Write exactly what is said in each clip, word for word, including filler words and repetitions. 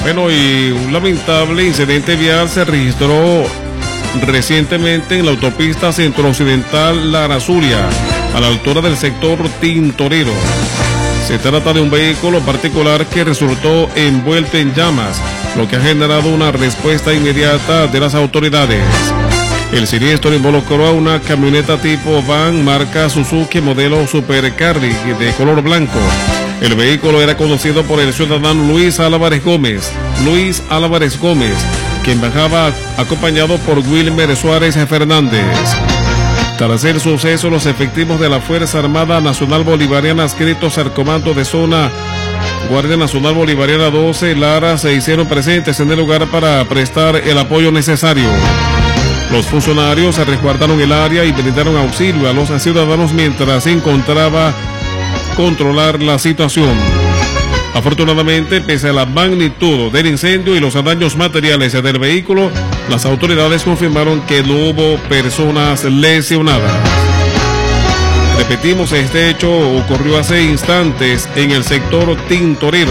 Bueno, y un lamentable incidente vial se registró recientemente en la autopista centro-occidental Lara Zulia, a la altura del sector Tintorero. Se trata de un vehículo particular que resultó envuelto en llamas, lo que ha generado una respuesta inmediata de las autoridades. El siniestro involucró a una camioneta tipo van marca Suzuki modelo Super Carry de color blanco. El vehículo era conducido por el ciudadano Luis Álvarez Gómez, Luis Álvarez Gómez, quien viajaba acompañado por Wilmer Suárez Fernández. Tras el suceso, los efectivos de la Fuerza Armada Nacional Bolivariana adscritos al Comando de Zona Guardia Nacional Bolivariana doce, Lara, se hicieron presentes en el lugar para prestar el apoyo necesario. Los funcionarios se resguardaron el área y brindaron auxilio a los ciudadanos mientras se encontraba controlar la situación. Afortunadamente, pese a la magnitud del incendio y los daños materiales del vehículo, las autoridades confirmaron que no hubo personas lesionadas. Repetimos, este hecho ocurrió hace instantes en el sector Tintorero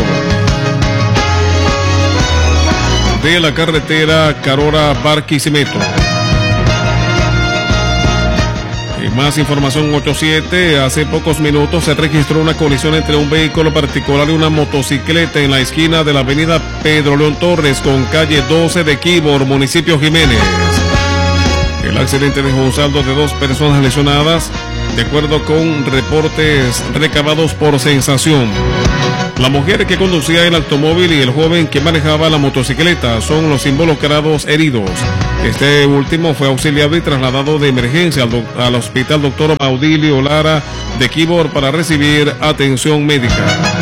de la carretera Carora-Barquisimeto. Más información ocho siete, hace pocos minutos se registró una colisión entre un vehículo particular y una motocicleta en la esquina de la avenida Pedro León Torres con calle doce de Quibor, municipio Jiménez. El accidente dejó un saldo de dos personas lesionadas, de acuerdo con reportes recabados por Sensación. La mujer que conducía el automóvil y el joven que manejaba la motocicleta son los involucrados heridos. Este último fue auxiliado y trasladado de emergencia al, al hospital doctor Maudilio Lara de Quibor para recibir atención médica.